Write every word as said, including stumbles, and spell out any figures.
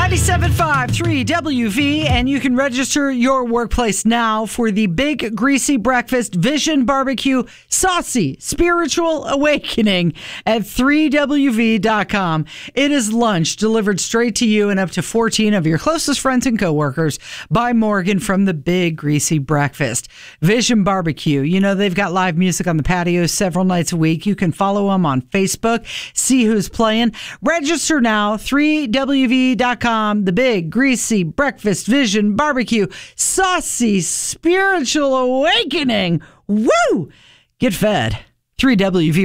ninety-seven point five, three W V, and you can register your workplace now for the Big Greasy Breakfast Vision Barbecue Saucy Spiritual Awakening at three W V dot com. It is lunch delivered straight to you and up to fourteen of your closest friends and coworkers by Morgan from the Big Greasy Breakfast. Vision Barbecue, you know, they've got live music on the patio several nights a week. You can follow them on Facebook, see who's playing. Register now, three W V dot com. The Big Greasy Breakfast Vision Barbecue Saucy Spiritual Awakening. Woo! Get fed. three W V